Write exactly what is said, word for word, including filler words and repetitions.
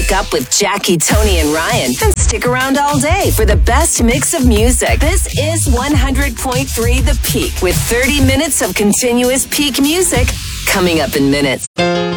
Wake up with Jackie, Tony, and Ryan. Then stick around all day for the best mix of music. This is one hundred point three The Peak with thirty minutes of continuous peak music coming up in minutes.